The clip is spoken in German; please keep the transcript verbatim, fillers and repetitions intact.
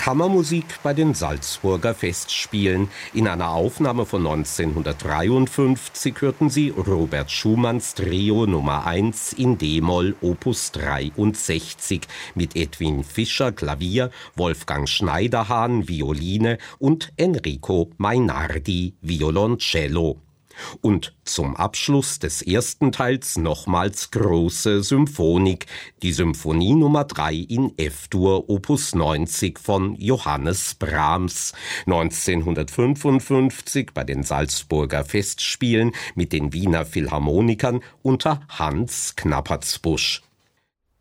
Kammermusik bei den Salzburger Festspielen. In einer Aufnahme von neunzehnhundertdreiundfünfzig hörten Sie Robert Schumanns Trio Nummer eins in D-Moll Opus dreiundsechzig mit Edwin Fischer Klavier, Wolfgang Schneiderhahn Violine und Enrico Mainardi Violoncello. Und zum Abschluss des ersten Teils nochmals große Symphonik, die Symphonie Nummer drei in F-Dur Opus neunzig von Johannes Brahms, neunzehnhundertfünfundfünfzig bei den Salzburger Festspielen mit den Wiener Philharmonikern unter Hans Knappertsbusch.